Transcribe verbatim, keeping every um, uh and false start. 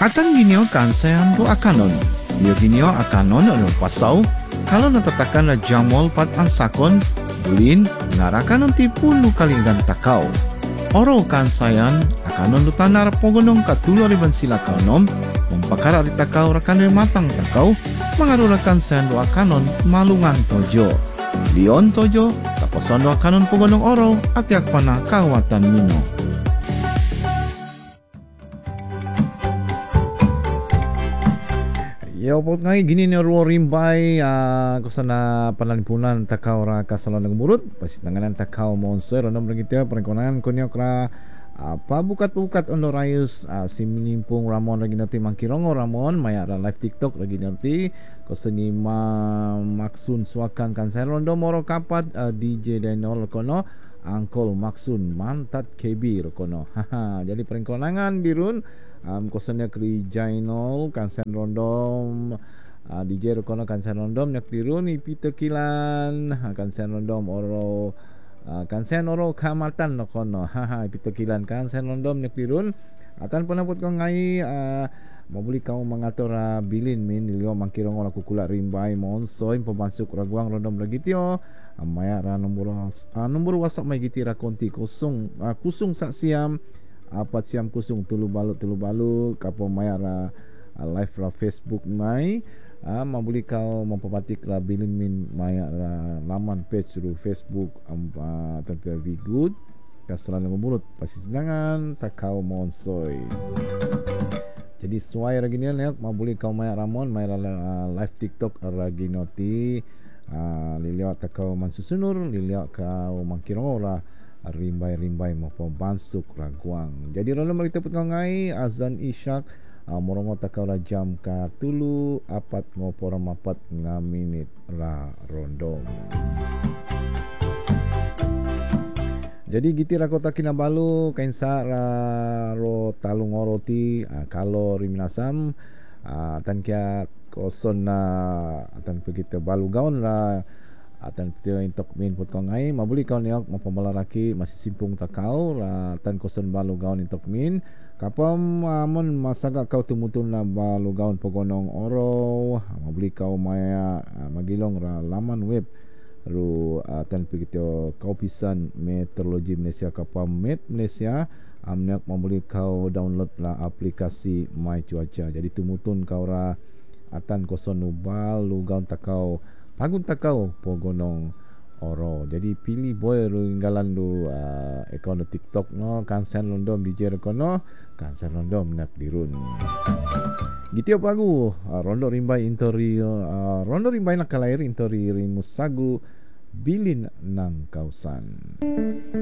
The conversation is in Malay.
Atan ginyo kansayan do akanon. Iyo ginyo akanon ano pasaw. Kalau natatakan na jamol pat ansakon, bulin ngarakan ti pulu kalinggan takaw. Oro kansayan akanon do tanar pogonong katulo riban sila kaunom, mempakara ri takaw rakan matang takaw, mangarura kansayan do akanon malungan tojo. Lion tojo, taposon do akanon pogonong oro, atiak pana kawatan mino. Ya, po ngay gini ni ruo rimbay uh, kusana panalipunan takaw ra kasalon ng murut pasit nanganan takaw monster ono mragitya perkonan kunyo kra uh, pabukat-bukat ono rayos uh, si minimpung Ramon lagi nanti mangkirongo Ramon maya ra live TikTok lagi nanti kusani ma maksun suakan kanser rondo moro kapat uh, D J Denol kono Angkol Maksun mantat K B kono haha jadi perkonangan birun Um, kosannya kri jainol kansen rondom uh, D J rokono kansen rondom nyak diruni pitekilan kansen rondom oro uh, kansen oro kamatan rokono haha pitekilan kansen rondom nyak dirun atan penaput ko ngai uh, mabuli kau mengatur uh, bilin min ilio mangkirong ora kukula rimbai monsoy pemasuk raguang rondom lagi tio amaya ra nombor uh, nombor WhatsApp mai giti ra konti kosong uh, kusung sak siam apat siam kusung tulu balu tulu balu kapo mayara uh, live ra Facebook mai uh, mabuli kau mempapatik la bilin min mayara laman page ru Facebook um, uh, tanpa very good kasalan mulut pasti senangan takau monsoy jadi suai lagi ni leok mabuli kau mayara Ramon mayara uh, live TikTok lagi noti uh, liliok takau mansusunur liliok kau mangkirong ora rimbai-rimbai maupun bansuk raguang. Jadi rono mari teput ngai azan isyak uh, morongo takau la jam ka tulu apat ngopor mapat ngaminit ra rondo. Jadi giti ra kota Kinabalu kainsa ra ro talung oroti uh, kalau riminasam uh, tan kia koson na uh, tan begitu balu gaun ra atan putih intok min put kau ngai mabuli kau niok mapabalaraki masih simpung takau tan koson balu gaun intok min kapam amon masaga kau tumutun na balu gaun pogonong oro mabuli kau maya magilong ra laman web ru tan pigito kau pisan meteorologi Malaysia kapam met Malaysia amnek mabuli kau download la aplikasi My Cuaca jadi tumutun kau ra atan koson balu gaun takau pagun takau pogonong oro jadi pilih boy ringgalan lu uh, ekono TikTok no kansen londom D J kono kansen londom nak dirun gitu pagu uh, rondo rimbai intori uh, rondo rimbai nak kalair intori rimusagu bilin nang kausan.